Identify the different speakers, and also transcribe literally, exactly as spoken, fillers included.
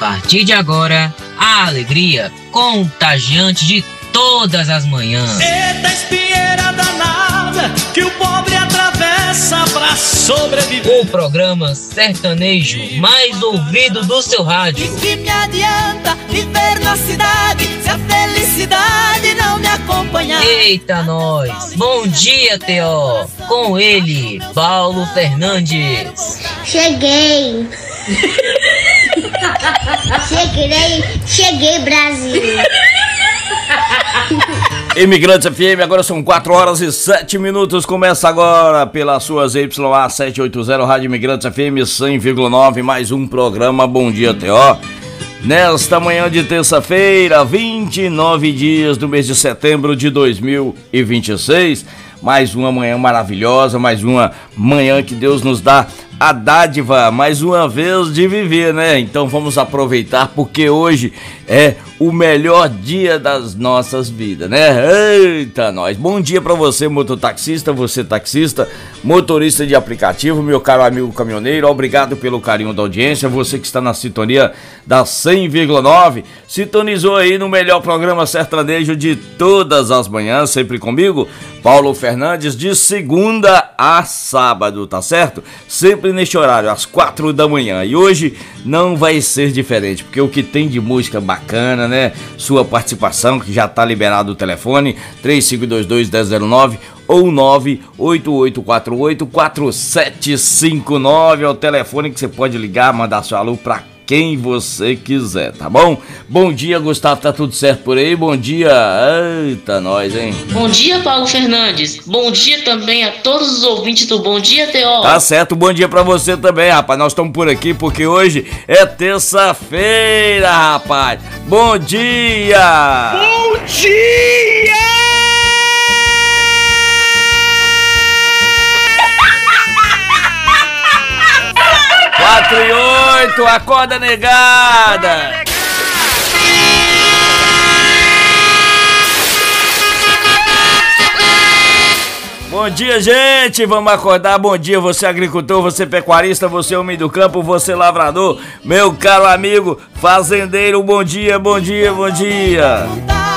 Speaker 1: partir de agora, a alegria contagiante de todas as manhãs.
Speaker 2: Eita espinheira danada que o pobre atravessa pra sobreviver.
Speaker 1: O programa sertanejo mais ouvido do seu rádio.
Speaker 3: De que me adianta viver na cidade se a felicidade não me acompanhar?
Speaker 1: Eita nós! Bom dia, T O! Com ele, Paulo Fernandes.
Speaker 4: Cheguei! Cheguei, cheguei, Brasil!
Speaker 5: Imigrantes F M, agora são quatro horas e sete minutos. Começa agora pelas suas Y A setecentos e oitenta, Rádio Imigrantes F M cem vírgula nove, mais um programa Bom Dia T O. Nesta manhã de terça-feira, vinte e nove dias do mês de setembro de dois mil e vinte e seis. Mais uma manhã maravilhosa, mais uma manhã que Deus nos dá a dádiva, mais uma vez, de viver, né? Então vamos aproveitar, porque hoje é o melhor dia das nossas vidas, né? Eita, nós! Bom dia pra você, mototaxista, você taxista, motorista de aplicativo, meu caro amigo caminhoneiro, obrigado pelo carinho da audiência, você que está na sintonia da cem vírgula nove, sintonizou aí no melhor programa sertanejo de todas as manhãs, sempre comigo, Paulo Fernandes, de segunda a sábado, tá certo? Sempre neste horário, às quatro da manhã. E hoje não vai ser diferente, porque o que tem de música bacana, né? Sua participação, que já tá liberado o telefone, três cinco dois dois, um zero zero nove ou nove oito oito quatro oito, quatro sete cinco nove, é o telefone que você pode ligar, mandar seu alô pra quem você quiser, tá bom? Bom dia, Gustavo, tá tudo certo por aí? Bom dia, eita nós, hein?
Speaker 6: Bom dia, Paulo Fernandes. Bom dia também a todos os ouvintes do Bom Dia T O.
Speaker 5: Tá certo, bom dia pra você também, rapaz. Nós estamos por aqui porque hoje é terça-feira, rapaz. Bom dia!
Speaker 2: Bom dia!
Speaker 5: quatro e oito, acorda negada! Bom dia, gente! Vamos acordar. Bom dia, você agricultor, você pecuarista, você homem do campo, você lavrador, meu caro amigo fazendeiro. Bom dia, bom dia, bom dia!